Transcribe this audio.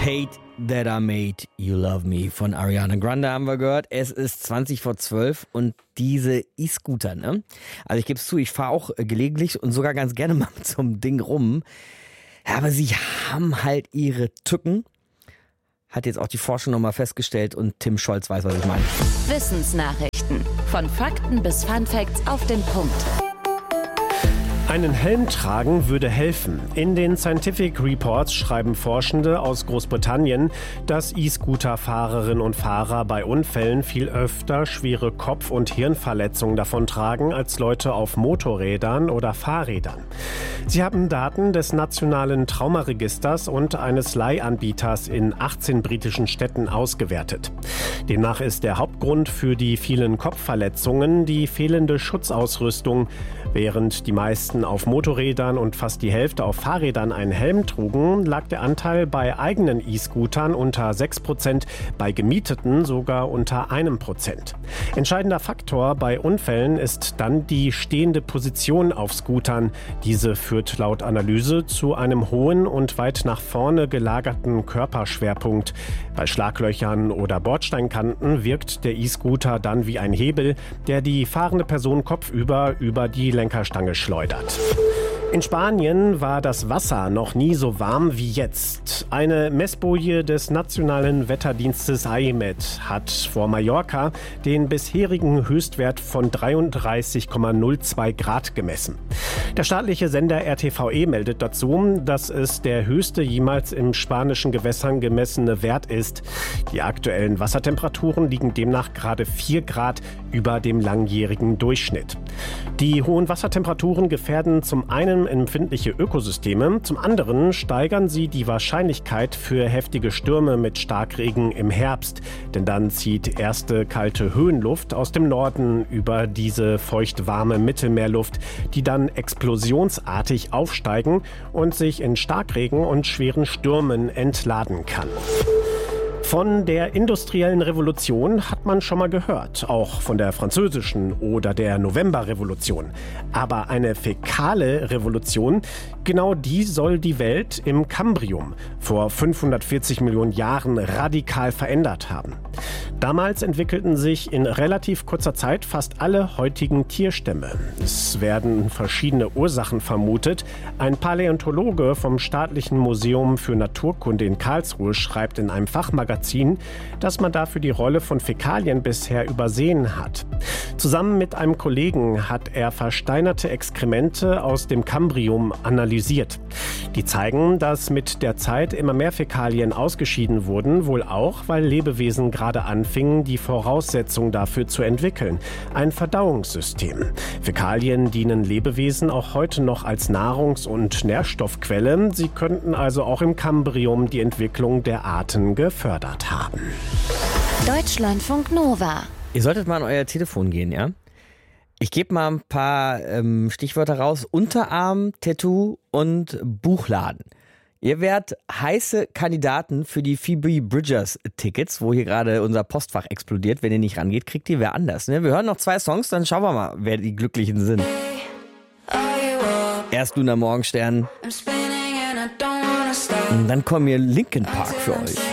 Hate That I Made You Love Me von Ariana Grande haben wir gehört. Es ist 20 vor 12 und diese E-Scooter, ne? Also ich gebe es zu, ich fahre auch gelegentlich und sogar ganz gerne mal mit so einem Ding rum. Ja, aber sie haben halt ihre Tücken. Hat jetzt auch die Forschung nochmal festgestellt und Tim Scholz weiß, was ich meine. Wissensnachrichten. Von Fakten bis Funfacts auf den Punkt. Einen Helm tragen würde helfen. In den Scientific Reports schreiben Forschende aus Großbritannien, dass E-Scooter-Fahrerinnen und Fahrer bei Unfällen viel öfter schwere Kopf- und Hirnverletzungen davontragen als Leute auf Motorrädern oder Fahrrädern. Sie haben Daten des nationalen Traumaregisters und eines Leihanbieters in 18 britischen Städten ausgewertet. Demnach ist der Hauptgrund für die vielen Kopfverletzungen die fehlende Schutzausrüstung. Während die meisten auf Motorrädern und fast die Hälfte auf Fahrrädern einen Helm trugen, lag der Anteil bei eigenen E-Scootern unter 6%, bei gemieteten sogar unter 1%. Entscheidender Faktor bei Unfällen ist dann die stehende Position auf Scootern. Diese führt laut Analyse zu einem hohen und weit nach vorne gelagerten Körperschwerpunkt. Bei Schlaglöchern oder Bordsteinkanten wirkt der E-Scooter dann wie ein Hebel, der die fahrende Person kopfüber über die Lenkerstange schleudert. In Spanien war das Wasser noch nie so warm wie jetzt. Eine Messboje des nationalen Wetterdienstes AEMET hat vor Mallorca den bisherigen Höchstwert von 33,02 Grad gemessen. Der staatliche Sender RTVE meldet dazu, dass es der höchste jemals im spanischen Gewässern gemessene Wert ist. Die aktuellen Wassertemperaturen liegen demnach gerade 4 Grad über dem langjährigen Durchschnitt. Die hohen Wassertemperaturen gefährden zum einen empfindliche Ökosysteme, zum anderen steigern sie die Wahrscheinlichkeit für heftige Stürme mit Starkregen im Herbst. Denn dann zieht erste kalte Höhenluft aus dem Norden über diese feuchtwarme Mittelmeerluft, die dann explosionsartig aufsteigen und sich in Starkregen und schweren Stürmen entladen kann. Von der industriellen Revolution hat man schon mal gehört, auch von der französischen oder der Novemberrevolution. Aber eine fäkale Revolution, genau die soll die Welt im Kambrium vor 540 Millionen Jahren radikal verändert haben. Damals entwickelten sich in relativ kurzer Zeit fast alle heutigen Tierstämme. Es werden verschiedene Ursachen vermutet. Ein Paläontologe vom Staatlichen Museum für Naturkunde in Karlsruhe schreibt in einem Fachmagazin, dass man dafür die Rolle von Fäkalien bisher übersehen hat. Zusammen mit einem Kollegen hat er versteinerte Exkremente aus dem Kambrium analysiert. Die zeigen, dass mit der Zeit immer mehr Fäkalien ausgeschieden wurden, wohl auch, weil Lebewesen gerade anfingen, die Voraussetzungen dafür zu entwickeln. Ein Verdauungssystem. Fäkalien dienen Lebewesen auch heute noch als Nahrungs- und Nährstoffquelle. Sie könnten also auch im Kambrium die Entwicklung der Arten gefördert haben. Deutschlandfunk Nova. Ihr solltet mal an euer Telefon gehen, ja? Ich gebe mal ein paar Stichwörter raus. Unterarm, Tattoo und Buchladen. Ihr werdet heiße Kandidaten für die Phoebe Bridgers Tickets, wo hier gerade unser Postfach explodiert. Wenn ihr nicht rangeht, kriegt ihr wer anders. Ne? Wir hören noch 2 Songs, dann schauen wir mal, wer die Glücklichen sind. Erst Luna Morgenstern. Und dann kommen hier Linkin Park für euch.